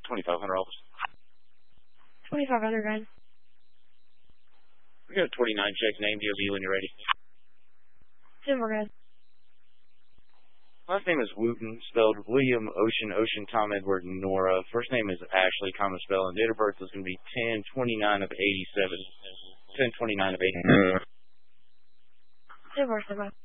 $2,500 office. 2,500, man. We got a 29 check name DOB when you're ready. 10 more, guys. Last name is Wooten, spelled William Ocean Tom Edward Nora. First name is Ashley, common spell, and date of birth is going to be 10/29 of 87. 10/29 of 87. 10 more, 10 more.